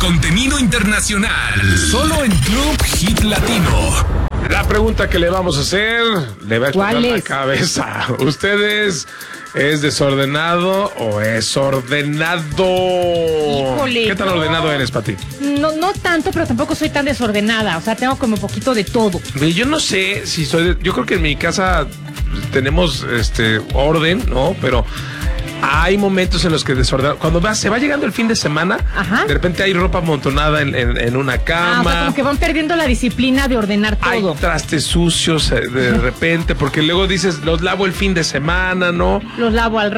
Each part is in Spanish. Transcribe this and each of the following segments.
contenido internacional. Solo en Club Hit Latino. La pregunta que le vamos a hacer le va a explotar la cabeza. ¿Ustedes es desordenado o es ordenado? Híjole, ¿Qué tan ordenado eres, Pati? No tanto, pero tampoco soy tan desordenada. O sea, tengo como un poquito de todo. Yo no sé si soy... Yo creo que en mi casa tenemos orden, ¿no? Pero... hay momentos en los que desordenado. Cuando se va llegando el fin de semana, de repente hay ropa amontonada en una cama. O sea, como que van perdiendo la disciplina de ordenar todo. Hay trastes sucios de repente, porque luego dices, los lavo el fin de semana, ¿no? Los lavo al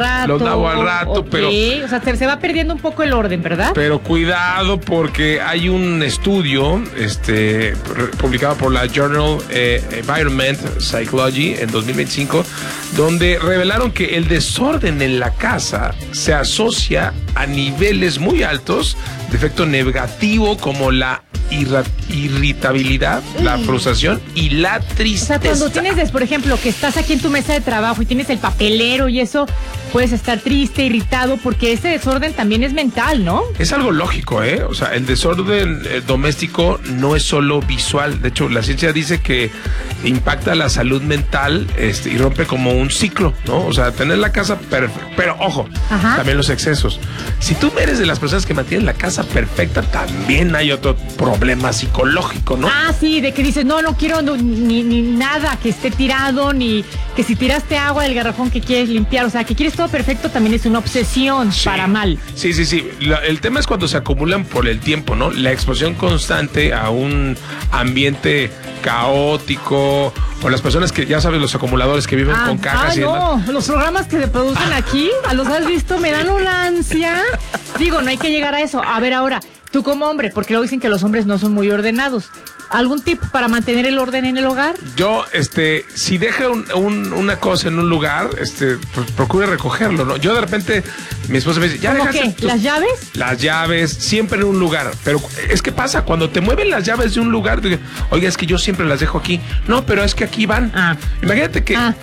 rato. Pero... o sea, se va perdiendo un poco el orden, ¿verdad? Pero cuidado, porque hay un estudio publicado por la Journal Environment Psychology en 2025, donde revelaron que el desorden en la casa se asocia a niveles muy altos de efecto negativo como la irritabilidad, la frustración y la tristeza. O sea, cuando tienes, por ejemplo, que estás aquí en tu mesa de trabajo y tienes el papelero y eso, puedes estar triste, irritado, porque ese desorden también es mental, ¿no? Es algo lógico, ¿eh? O sea, el desorden doméstico no es solo visual. De hecho, la ciencia dice que impacta la salud mental y rompe como un ciclo, ¿no? O sea, tener la casa perfecta. Pero, ojo, también los excesos. Si tú eres de las personas que mantienen la casa perfecta, también hay otro problema psicológico, ¿no? Ah, sí, de que dices, no quiero ni nada que esté tirado, ni que si tiraste agua del garrafón que quieres limpiar, o sea, que quieres todo perfecto también es una obsesión para mal. Sí. El tema es cuando se acumulan por el tiempo, ¿no? La exposición constante a un ambiente caótico, o las personas que, ya sabes, los acumuladores que viven con cajas y demás. Los programas que se producen aquí, ¿los has visto? Me dan una ansia. Digo, no hay que llegar a eso. A ver, ahora, tú como hombre, porque luego dicen que los hombres no son muy ordenados. ¿Algún tip para mantener el orden en el hogar? Yo, si deja una cosa en un lugar, pues procure recogerlo, ¿no? Yo de repente, mi esposa me dice, ¿ya dejaste qué? ¿Las llaves? Las llaves, siempre en un lugar. Pero es que pasa, cuando te mueven las llaves de un lugar, oiga, es que yo siempre las dejo aquí. No, pero es que aquí van. Imagínate que no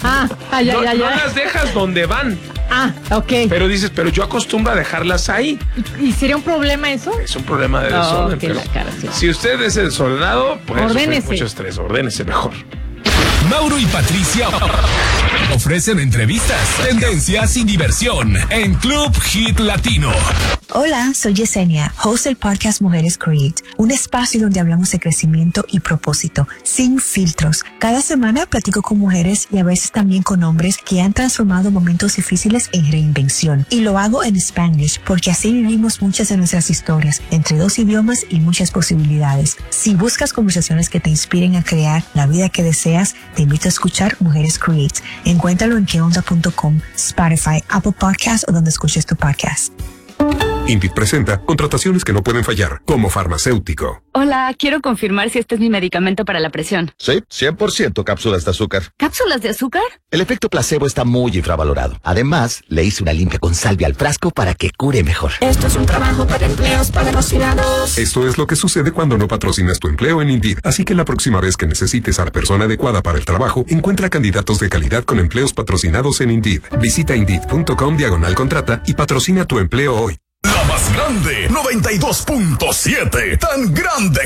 las dejas donde van. Ok. Pero dices, pero yo acostumbro a dejarlas ahí. ¿Y sería un problema eso? Es un problema de desorden. Pero si usted es desordenado, pues ordénese. Mucho estrés, ordénese mejor. Mauro y Patricia ofrecen entrevistas, tendencias y diversión en Club Hit Latino. Hola, soy Yesenia, host del podcast Mujeres Create, un espacio donde hablamos de crecimiento y propósito, sin filtros. Cada semana platico con mujeres y a veces también con hombres que han transformado momentos difíciles en reinvención. Y lo hago en Spanglish, porque así vivimos muchas de nuestras historias, entre 2 idiomas y muchas posibilidades. Si buscas conversaciones que te inspiren a crear la vida que deseas, te invito a escuchar Mujeres Create. Encuéntralo en queonda.com, Spotify, Apple Podcasts o donde escuches tu podcast. Indeed presenta contrataciones que no pueden fallar, como farmacéutico. Hola, quiero confirmar si este es mi medicamento para la presión. Sí, 100% cápsulas de azúcar. ¿Cápsulas de azúcar? El efecto placebo está muy infravalorado. Además, le hice una limpia con salvia al frasco para que cure mejor. Esto es un trabajo para empleos patrocinados. Esto es lo que sucede cuando no patrocinas tu empleo en Indeed. Así que la próxima vez que necesites a la persona adecuada para el trabajo, encuentra candidatos de calidad con empleos patrocinados en Indeed. Visita Indeed.com/contrata y patrocina tu empleo hoy. La más grande, 92.7, tan grande